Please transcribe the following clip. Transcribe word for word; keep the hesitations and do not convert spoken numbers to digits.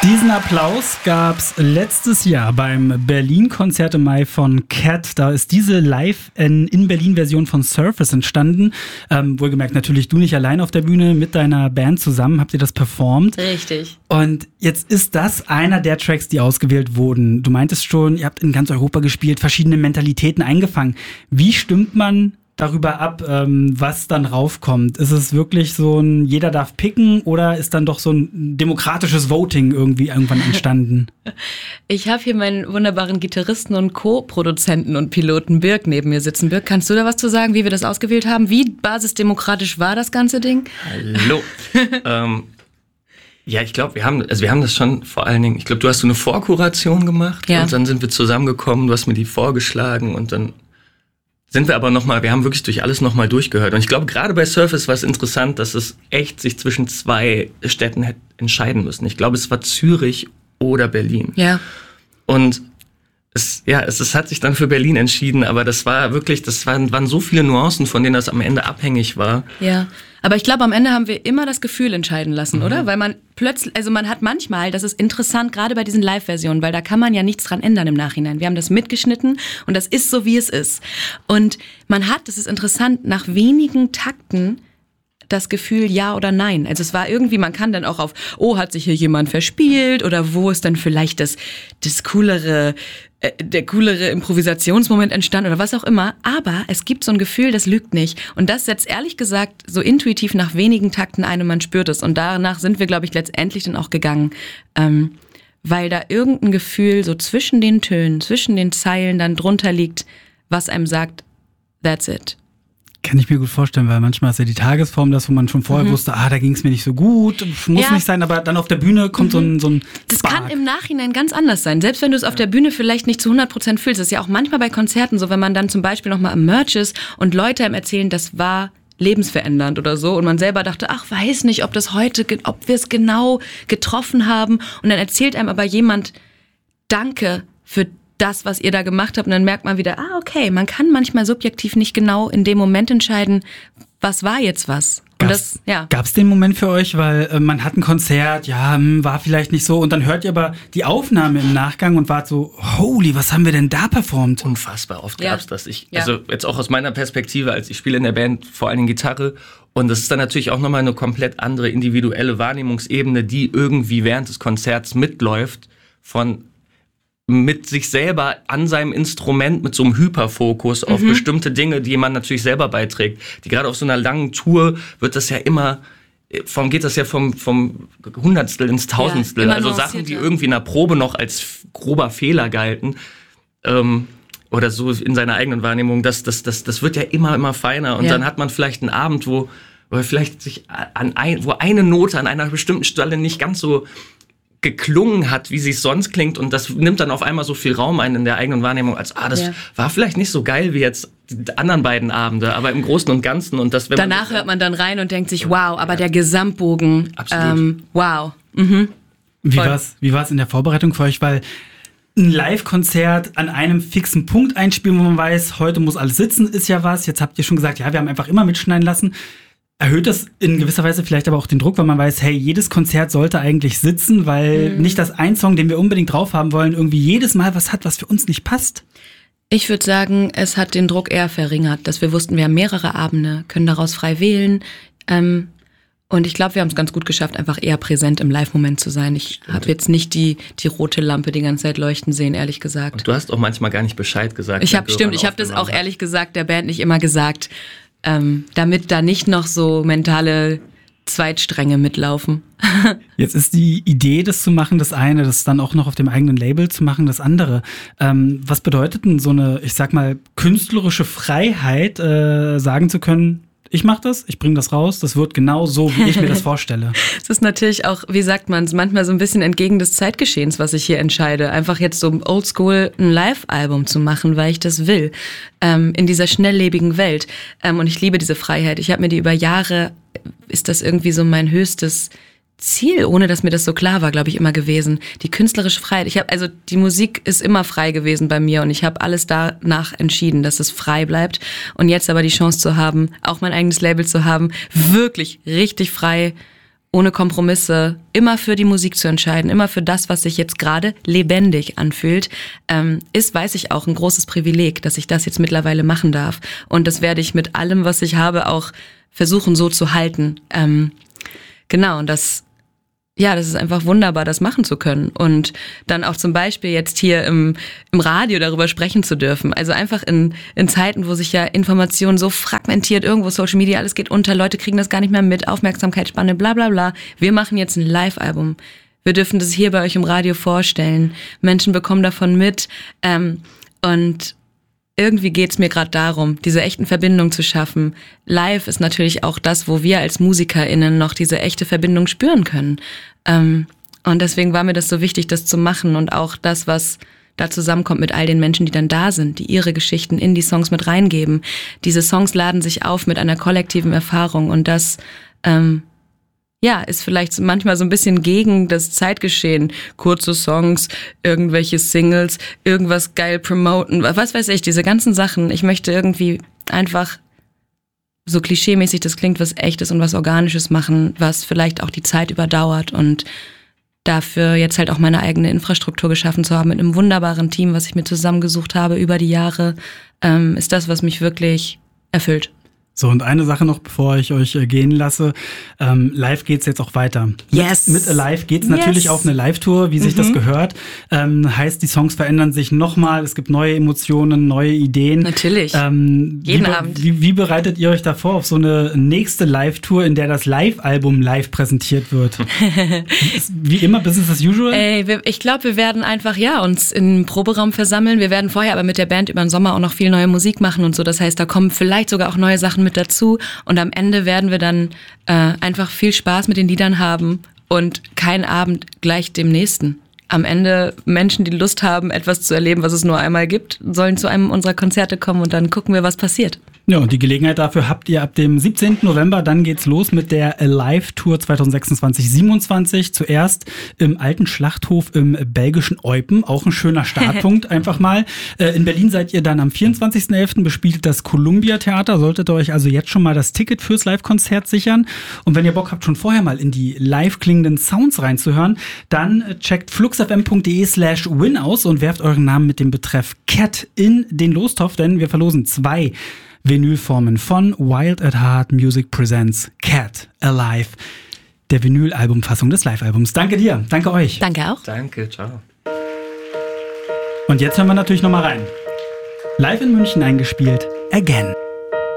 Diesen Applaus gab's letztes Jahr beim Berlin-Konzert im Mai von Cat. Da ist diese Live-in-Berlin-Version von Surface entstanden. Ähm, wohlgemerkt natürlich du nicht allein auf der Bühne, mit deiner Band zusammen habt ihr das performt. Richtig. Und jetzt ist das einer der Tracks, die ausgewählt wurden. Du meintest schon, ihr habt in ganz Europa gespielt, verschiedene Mentalitäten eingefangen. Wie stimmt man darüber ab, ähm, was dann raufkommt? Ist es wirklich so ein jeder darf picken oder ist dann doch so ein demokratisches Voting irgendwie irgendwann entstanden? Ich habe hier meinen wunderbaren Gitarristen und Co-Produzenten und Piloten Birk neben mir sitzen. Birk, kannst du da was zu sagen, wie wir das ausgewählt haben? Wie basisdemokratisch war das ganze Ding? Hallo. ähm, ja, ich glaube, wir haben, also wir haben das schon vor allen Dingen, ich glaube, du hast so eine Vorkuration gemacht ja. und dann sind wir zusammengekommen, du hast mir die vorgeschlagen und dann sind wir aber nochmal, wir haben wirklich durch alles nochmal durchgehört. Und ich glaube, gerade bei Surface war es interessant, dass es echt sich zwischen zwei Städten hätte entscheiden müssen. Ich glaube, es war Zürich oder Berlin. Ja. Und es, ja, es, es hat sich dann für Berlin entschieden, aber das war wirklich, das waren, waren so viele Nuancen, von denen das am Ende abhängig war. Ja, aber ich glaube, am Ende haben wir immer das Gefühl entscheiden lassen, mhm. oder? Weil man plötzlich, also man hat manchmal, das ist interessant, gerade bei diesen Live-Versionen, weil da kann man ja nichts dran ändern im Nachhinein. Wir haben das mitgeschnitten und das ist so, wie es ist. Und man hat, das ist interessant, nach wenigen Takten das Gefühl ja oder nein. Also es war irgendwie, man kann dann auch auf, oh, hat sich hier jemand verspielt oder wo ist dann vielleicht das, das coolere, äh, der coolere Improvisationsmoment entstanden oder was auch immer. Aber es gibt so ein Gefühl, das lügt nicht. Und das setzt ehrlich gesagt so intuitiv nach wenigen Takten ein und man spürt es. Und danach sind wir, glaube ich, letztendlich dann auch gegangen. Ähm, weil da irgendein Gefühl so zwischen den Tönen, zwischen den Zeilen dann drunter liegt, was einem sagt, that's it. Kann ich mir gut vorstellen, weil manchmal ist ja die Tagesform das, wo man schon vorher mhm. wusste, ah, da ging es mir nicht so gut, muss ja. nicht sein, aber dann auf der Bühne kommt mhm. so ein, so ein Das Spark. kann im Nachhinein ganz anders sein, selbst wenn du es auf der Bühne vielleicht nicht zu hundert Prozent fühlst. Das ist ja auch manchmal bei Konzerten so, wenn man dann zum Beispiel nochmal am Merch ist und Leute einem erzählen, das war lebensverändernd oder so und man selber dachte, ach, weiß nicht, ob das heute, ob wir es genau getroffen haben und dann erzählt einem aber jemand, danke für das, was ihr da gemacht habt und dann merkt man wieder, ah, okay, man kann manchmal subjektiv nicht genau in dem Moment entscheiden, was war jetzt was. Und Gab's, das, ja. Gab's den Moment für euch, weil äh, man hat ein Konzert, ja, hm, war vielleicht nicht so und dann hört ihr aber die Aufnahme im Nachgang und wart so, holy, was haben wir denn da performt? Unfassbar oft ja. gab's das. Ich, ja. Also jetzt auch aus meiner Perspektive, als ich spiele in der Band vor allen Dingen Gitarre und das ist dann natürlich auch nochmal eine komplett andere individuelle Wahrnehmungsebene, die irgendwie während des Konzerts mitläuft von mit sich selber an seinem Instrument, mit so einem Hyperfokus auf mhm. bestimmte Dinge, die man natürlich selber beiträgt. Die gerade auf so einer langen Tour wird das ja immer, vom geht das ja vom, vom Hundertstel ins Tausendstel. Ja, also Sachen, die irgendwie in der Probe noch als grober Fehler galten, ähm, oder so in seiner eigenen Wahrnehmung, das, das, das, das wird ja immer, immer feiner. Und ja. dann hat man vielleicht einen Abend, wo, wo vielleicht sich an ein, wo eine Note an einer bestimmten Stelle nicht ganz so geklungen hat, wie sie es sonst klingt und das nimmt dann auf einmal so viel Raum ein in der eigenen Wahrnehmung, als ah, das ja. war vielleicht nicht so geil wie jetzt die anderen beiden Abende, aber im Großen und Ganzen und das wenn danach man, hört man dann rein und denkt sich, wow, aber ja. der Gesamtbogen, absolut. Ähm, wow. Mhm. Wie war's, wie war's in der Vorbereitung für euch, weil ein Live-Konzert an einem fixen Punkt einspielen, wo man weiß, heute muss alles sitzen, ist ja was. Jetzt habt ihr schon gesagt, ja, wir haben einfach immer mitschneiden lassen. Erhöht das in gewisser Weise vielleicht aber auch den Druck, weil man weiß, hey, jedes Konzert sollte eigentlich sitzen, weil mhm. nicht das ein Song, den wir unbedingt drauf haben wollen, irgendwie jedes Mal was hat, was für uns nicht passt? Ich würde sagen, es hat den Druck eher verringert, dass wir wussten, wir haben mehrere Abende, können daraus frei wählen. Ähm, und ich glaube, wir haben es ganz gut geschafft, einfach eher präsent im Live-Moment zu sein. Ich habe jetzt nicht die, die rote Lampe die ganze Zeit leuchten sehen, ehrlich gesagt. Und du hast auch manchmal gar nicht Bescheid gesagt. Ich habe, stimmt, ich habe das auch ehrlich gesagt der Band nicht immer gesagt. Ähm, damit da nicht noch so mentale Zweitstränge mitlaufen. Jetzt ist die Idee, das zu machen, das eine, das dann auch noch auf dem eigenen Label zu machen, das andere. Ähm, was bedeutet denn so eine, ich sag mal, künstlerische Freiheit, äh, sagen zu können, ich mache das, ich bringe das raus, das wird genau so, wie ich mir das vorstelle. Es ist natürlich auch, wie sagt man es, manchmal so ein bisschen entgegen des Zeitgeschehens, was ich hier entscheide. Einfach jetzt so oldschool ein Live-Album zu machen, weil ich das will, ähm, in dieser schnelllebigen Welt. Ähm, und ich liebe diese Freiheit. Ich habe mir die über Jahre, ist das irgendwie so mein höchstes Ziel, ohne dass mir das so klar war, glaube ich, immer gewesen. Die künstlerische Freiheit. Ich habe also die Musik ist immer frei gewesen bei mir und ich habe alles danach entschieden, dass es frei bleibt. Und jetzt aber die Chance zu haben, auch mein eigenes Label zu haben, wirklich richtig frei ohne Kompromisse, immer für die Musik zu entscheiden, immer für das, was sich jetzt gerade lebendig anfühlt, ähm, ist, weiß ich auch, ein großes Privileg, dass ich das jetzt mittlerweile machen darf. Und das werde ich mit allem, was ich habe, auch versuchen so zu halten. Ähm, genau, und das, ja, das ist einfach wunderbar, das machen zu können. Und dann auch zum Beispiel jetzt hier im, im Radio darüber sprechen zu dürfen. Also einfach in, in Zeiten, wo sich ja Informationen so fragmentiert, irgendwo Social Media, alles geht unter, Leute kriegen das gar nicht mehr mit, Aufmerksamkeitsspanne, bla bla bla. Wir machen jetzt ein Live-Album. Wir dürfen das hier bei euch im Radio vorstellen. Menschen bekommen davon mit. Ähm, und irgendwie geht's mir gerade darum, diese echten Verbindungen zu schaffen. Live ist natürlich auch das, wo wir als MusikerInnen noch diese echte Verbindung spüren können. Ähm, und deswegen war mir das so wichtig, das zu machen und auch das, was da zusammenkommt mit all den Menschen, die dann da sind, die ihre Geschichten in die Songs mit reingeben. Diese Songs laden sich auf mit einer kollektiven Erfahrung und das ähm, ja, ist vielleicht manchmal so ein bisschen gegen das Zeitgeschehen. Kurze Songs, irgendwelche Singles, irgendwas geil promoten, was weiß ich, diese ganzen Sachen. Ich möchte irgendwie einfach, so klischeemäßig das klingt, was Echtes und was Organisches machen, was vielleicht auch die Zeit überdauert und dafür jetzt halt auch meine eigene Infrastruktur geschaffen zu haben mit einem wunderbaren Team, was ich mir zusammengesucht habe über die Jahre, ähm, ist das, was mich wirklich erfüllt. So, und eine Sache noch, bevor ich euch äh, gehen lasse. Ähm, live geht's jetzt auch weiter. Yes. Mit, mit Alive geht's Yes. natürlich auf eine Live-Tour, wie sich Mhm. das gehört. Ähm, heißt, die Songs verändern sich nochmal, es gibt neue Emotionen, neue Ideen. Natürlich. Ähm, Jeden wie, Abend. Wie, wie bereitet ihr euch da vor auf so eine nächste Live-Tour, in der das Live-Album live präsentiert wird? Ist wie immer Business as usual? Ey, wir, ich glaube, wir werden einfach, ja, uns im Proberaum versammeln. Wir werden vorher aber mit der Band über den Sommer auch noch viel neue Musik machen und so. Das heißt, da kommen vielleicht sogar auch neue Sachen mit dazu. Und am Ende werden wir dann äh, einfach viel Spaß mit den Liedern haben und kein Abend gleich dem nächsten. Am Ende Menschen, die Lust haben, etwas zu erleben, was es nur einmal gibt, sollen zu einem unserer Konzerte kommen und dann gucken wir, was passiert. Ja, und die Gelegenheit dafür habt ihr ab dem siebzehnten November. Dann geht's los mit der Alive-Tour zwanzig sechsundzwanzig siebenundzwanzig. Zuerst im alten Schlachthof im belgischen Eupen. Auch ein schöner Startpunkt einfach mal. In Berlin seid ihr dann am vierundzwanzigsten elften bespielt das Columbia Theater. Solltet ihr euch also jetzt schon mal das Ticket fürs Live-Konzert sichern. Und wenn ihr Bock habt, schon vorher mal in die live klingenden Sounds reinzuhören, dann checkt fluxfm.de slash win aus und werft euren Namen mit dem Betreff Cat in den Lostopf, denn wir verlosen zwei Vinylformen von Wild at Heart Music Presents Cat Alive, der Vinyl-Albumfassung des Live-Albums. Danke dir, danke euch. Danke auch. Danke, ciao. Und jetzt hören wir natürlich nochmal rein. Live in München eingespielt, Again.